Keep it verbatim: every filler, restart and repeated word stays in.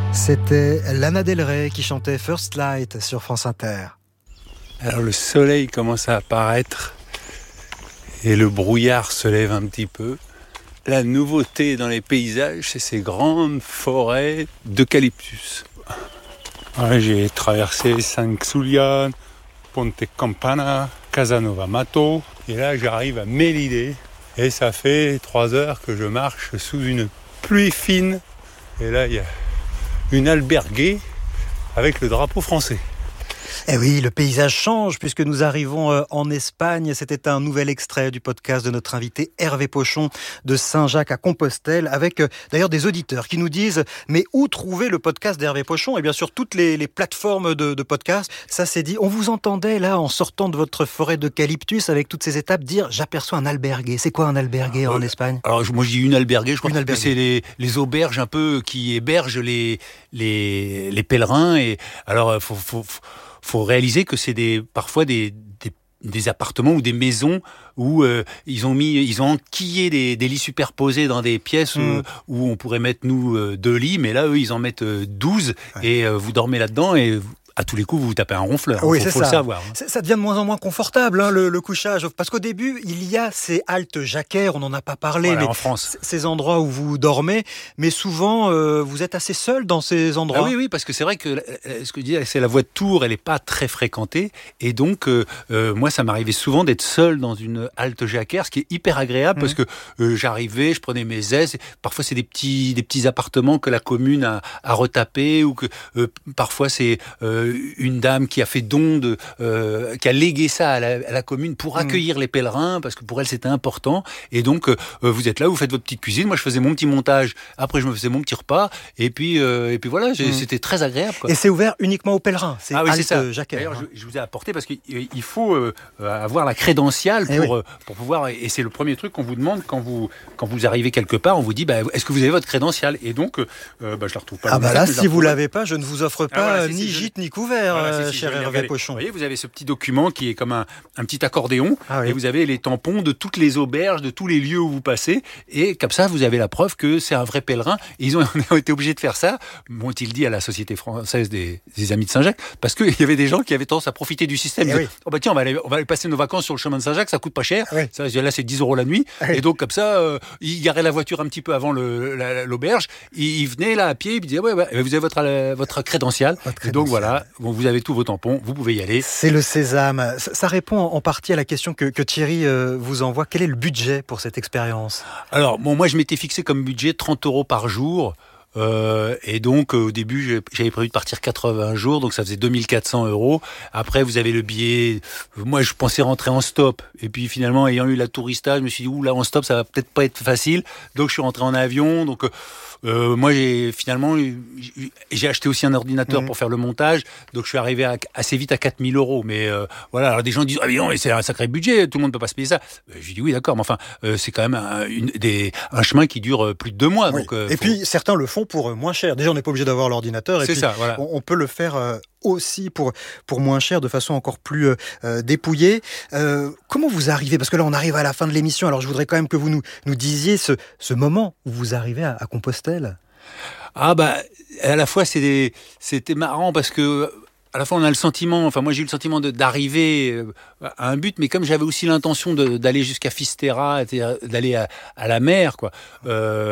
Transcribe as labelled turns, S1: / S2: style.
S1: C'était Lana Del Rey qui chantait First Light sur France Inter.
S2: Alors le soleil commence à apparaître et le brouillard se lève un petit peu. La nouveauté dans les paysages, c'est ces grandes forêts d'eucalyptus. Ouais, j'ai traversé San Xulian, Ponte Campana, Casanova Mato, et là j'arrive à Melide. Et ça fait trois heures que je marche sous une pluie fine. Et là il y a une alberguée avec le drapeau français.
S1: Eh oui, le paysage change puisque nous arrivons en Espagne. C'était un nouvel extrait du podcast de notre invité Hervé Pochon de Saint-Jacques-à-Compostelle, avec d'ailleurs des auditeurs qui nous disent « Mais où trouver le podcast d'Hervé Pochon ?» Et bien sûr, toutes les, les plateformes de, de podcast, ça c'est dit. On vous entendait là, en sortant de votre forêt d'eucalyptus, avec toutes ces étapes, dire « J'aperçois un albergué ». C'est quoi un albergué
S2: euh,
S1: en Espagne ?
S2: Alors moi je dis une alberguée, je crois
S1: une
S2: que c'est les, les auberges un peu qui hébergent les, les, les pèlerins. Et alors il faut... faut, faut faut réaliser que c'est des, parfois des, des, des appartements ou des maisons où euh, ils ont mis, ils ont enquillé des, des lits superposés dans des pièces mmh. où, où on pourrait mettre nous euh, deux lits, mais là eux ils en mettent euh, douze ouais. et euh, vous dormez là-dedans et à tous les coups, vous vous tapez un ronfleur.
S1: Oui,
S2: faut,
S1: c'est
S2: faut
S1: ça.
S2: le savoir.
S1: C'est, ça devient de moins en moins confortable, hein, le, le couchage. Parce qu'au début, il y a ces haltes jacquaires, on n'en a pas parlé,
S2: voilà,
S1: mais
S2: en France.
S1: Ces endroits où vous dormez, mais souvent, euh, vous êtes assez seul dans ces endroits.
S2: Ah oui, oui, parce que c'est vrai que ce que je dis, c'est la voie de Tours, elle n'est pas très fréquentée. Et donc, euh, euh, moi, ça m'arrivait souvent d'être seul dans une halte jacquère, ce qui est hyper agréable, mmh. parce que euh, j'arrivais, je prenais mes aises. Parfois, c'est des petits, des petits appartements que la commune a, a retapés, ou que euh, parfois, c'est euh, une dame qui a fait don de, euh, qui a légué ça à la, à la commune pour accueillir mmh. les pèlerins, parce que pour elle c'était important. Et donc euh, vous êtes là, vous faites votre petite cuisine. Moi je faisais mon petit montage. Après je me faisais mon petit repas. Et puis euh, et puis voilà, mmh. c'était très agréable, quoi.
S1: Et c'est ouvert uniquement aux pèlerins. C'est
S2: ah oui, c'est ça.
S1: Jacquet.
S2: D'ailleurs hein. je, je vous ai apporté parce qu'il il faut euh, avoir la crédentiale pour, oui. euh, pour pouvoir. Et c'est le premier truc qu'on vous demande quand vous quand vous arrivez quelque part. On vous dit bah, est-ce que vous avez votre crédentiale? Et donc euh, bah, je la retrouve pas.
S1: Ah bah là si vous l'avez pas, je ne vous offre pas ah, voilà, ni gîte ni couvert. Voilà,
S2: si, si,
S1: cher Hervé Pochon.
S2: Vous voyez, vous avez ce petit document qui est comme un, un petit accordéon ah oui. et vous avez les tampons de toutes les auberges, de tous les lieux où vous passez et comme ça vous avez la preuve que c'est un vrai pèlerin. Et ils ont, ont été obligés de faire ça, m'ont-ils dit à la Société française des, des Amis de Saint-Jacques, parce qu'il y avait des gens qui avaient tendance à profiter du système. Ils disaient, oui. oh bah tiens, on va, aller, on va aller passer nos vacances sur le chemin de Saint-Jacques, ça coûte pas cher. Oui. Ça, là c'est dix euros la nuit. Oui. Et donc comme ça, euh, ils garaient la voiture un petit peu avant le, la, l'auberge. Ils, ils venaient là à pied, ils disaient ouais, bah, vous avez votre, euh, votre crédentiale. Votre et donc voilà, bon, vous avez tous vos tampons, vous pouvez y aller.
S1: C'est le sésame. Ça répond en partie à la question que, que Thierry vous envoie. Quel est le budget pour cette expérience ?
S2: Alors, bon, moi, je m'étais fixé comme budget trente euros par jour. Euh, et donc, euh, au début, j'avais prévu de partir quatre-vingts jours, donc ça faisait deux mille quatre cents euros. Après, vous avez le billet. Moi, je pensais rentrer en stop. Et puis, finalement, ayant eu la tourista, je me suis dit, ouh, là, en stop, ça va peut-être pas être facile. Donc, je suis rentré en avion. Donc, Euh, moi, j'ai finalement, j'ai acheté aussi un ordinateur mmh. pour faire le montage, donc je suis arrivé à, assez vite à quatre mille euros. Mais euh, voilà, alors des gens disent ah mais non, mais c'est un sacré budget, tout le monde peut pas se payer ça. Euh, je dis oui, d'accord, mais enfin, euh, c'est quand même un, une, des, un chemin qui dure plus de deux mois.
S1: Oui.
S2: Donc, euh,
S1: et
S2: faut...
S1: puis certains le font pour moins cher. Déjà, on n'est pas obligé d'avoir l'ordinateur. Et
S2: c'est
S1: puis,
S2: ça, voilà.
S1: on, on peut le faire. Euh, aussi pour pour moins cher, de façon encore plus euh, dépouillée. Euh, comment vous arrivez ? Parce que là, on arrive à la fin de l'émission. Alors, je voudrais quand même que vous nous nous disiez ce ce moment où vous arrivez à, à Compostelle.
S2: Ah bah, à la fois c'est des, c'était marrant parce que à la fois on a le sentiment, enfin moi j'ai eu le sentiment de, d'arriver à un but, mais comme j'avais aussi l'intention de, d'aller jusqu'à Fisterra, d'aller à, à la mer, quoi. Euh,